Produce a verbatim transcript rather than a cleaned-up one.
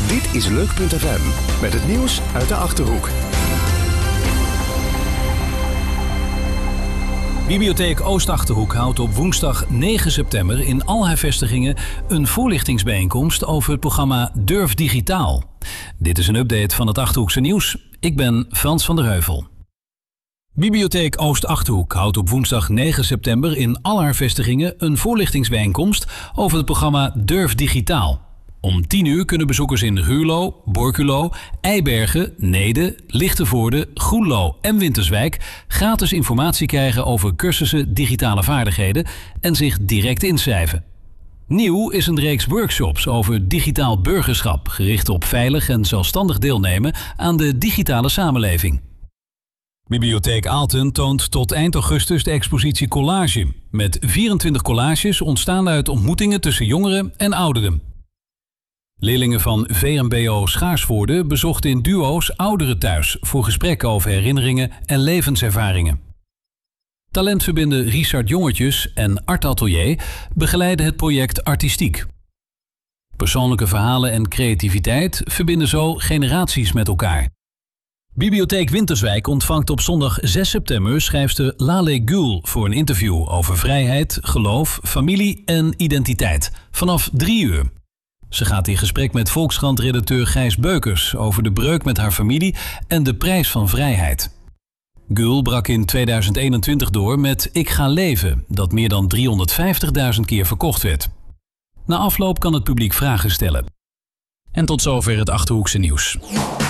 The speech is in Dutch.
Dit is Leuk punt F M met het nieuws uit de Achterhoek. Bibliotheek Oost-Achterhoek houdt op woensdag negen september in al haar vestigingen een voorlichtingsbijeenkomst over het programma Durf Digitaal. Dit is een update van het Achterhoekse nieuws. Ik ben Frans van der Heuvel. Bibliotheek Oost-Achterhoek houdt op woensdag negen september in al haar vestigingen een voorlichtingsbijeenkomst over het programma Durf Digitaal. Om tien uur kunnen bezoekers in Ruurlo, Borculo, Eibergen, Neede, Lichtenvoorde, Groenlo en Winterswijk gratis informatie krijgen over cursussen digitale vaardigheden en zich direct inschrijven. Nieuw is een reeks workshops over digitaal burgerschap, gericht op veilig en zelfstandig deelnemen aan de digitale samenleving. Bibliotheek Aalten toont tot eind augustus de expositie Collage, met vierentwintig collages ontstaan uit ontmoetingen tussen jongeren en ouderen. Leerlingen van V M B O Schaarsvoorde bezochten in duo's ouderen thuis voor gesprekken over herinneringen en levenservaringen. Talentverbinder Richard Jongetjes en Art Atelier begeleiden het project Artistiek. Persoonlijke verhalen en creativiteit verbinden zo generaties met elkaar. Bibliotheek Winterswijk ontvangt op zondag zes september schrijfster Lale Gül voor een interview over vrijheid, geloof, familie en identiteit vanaf drie uur. Ze gaat in gesprek met Volkskrant-redacteur Gijs Beukers over de breuk met haar familie en de prijs van vrijheid. Gül brak in tweeduizend eenentwintig door met Ik ga leven, dat meer dan driehonderdvijftigduizend keer verkocht werd. Na afloop kan het publiek vragen stellen. En tot zover het Achterhoekse nieuws.